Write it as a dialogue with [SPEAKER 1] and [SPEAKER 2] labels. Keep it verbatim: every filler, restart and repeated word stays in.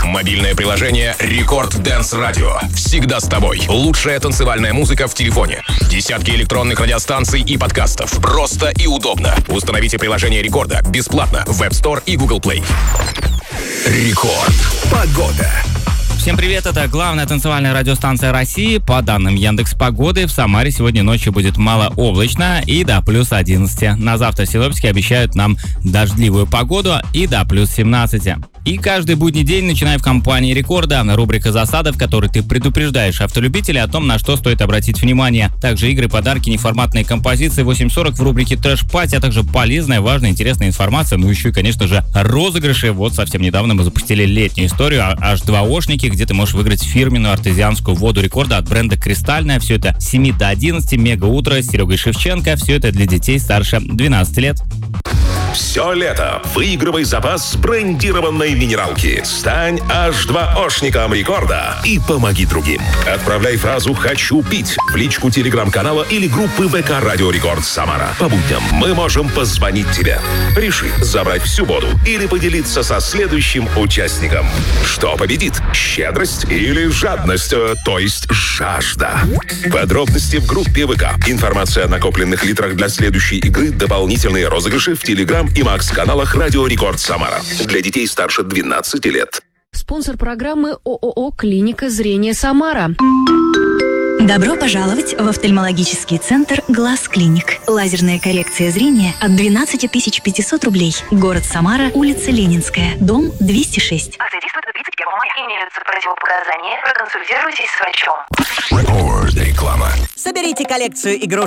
[SPEAKER 1] Мобильное приложение Рекорд Dance Radio. Всегда с тобой. Лучшая танцевальная музыка в телефоне. Десятки электронных радиостанций и подкастов. Просто и удобно. Установите приложение Рекорда бесплатно в App Store и Google Play. Рекорд. Погода.
[SPEAKER 2] Всем привет, это главная танцевальная радиостанция России. По данным Яндекс.Погоды, в Самаре сегодня ночью будет малооблачно и до плюс одиннадцати. На завтра синоптики обещают нам дождливую погоду и до плюс семнадцати. И каждый будний день, начиная в компании Рекорда, рубрика «Засада», в которой ты предупреждаешь автолюбителей о том, на что стоит обратить внимание. Также игры, подарки, неформатные композиции, восемь сорок в рубрике «Трэш-пати», а также полезная, важная, интересная информация. Ну еще и, конечно же, розыгрыши. Вот совсем недавно мы запустили летнюю историю эйч два ошники, где ты можешь выиграть фирменную артезианскую воду Рекорда от бренда «Кристальная». Все это с семи до одиннадцати, мега-утро с Серегой Шевченко. Все это для детей старше двенадцати лет.
[SPEAKER 1] Все лето выигрывай запас брендированной минералки. Стань эйч два ошником Рекорда и помоги другим. Отправляй фразу «Хочу пить» в личку телеграм-канала или группы ВК Радио Рекорд Самара. По будням мы можем позвонить тебе. Реши забрать всю воду или поделиться со следующим участником. Что победит? Щедрость или жадность, то есть жажда? Подробности в группе ВК. Информация о накопленных литрах для следующей игры, дополнительные розыгрыши в Телеграм и Макс-каналах Радио Рекорд Самара. Для детей старше двенадцати лет.
[SPEAKER 3] Спонсор программы ООО «Клиника зрения Самара».
[SPEAKER 4] Добро пожаловать в офтальмологический центр «Глаз Клиник». Лазерная коррекция зрения от двенадцати тысяч пятисот рублей. Город Самара, улица Ленинская, дом двести шесть.
[SPEAKER 5] Акция действует до тридцать первого мая. Имеются противопоказания. Проконсультируйтесь с врачом.
[SPEAKER 1] Рекорд. Реклама.
[SPEAKER 6] Соберите коллекцию игрушек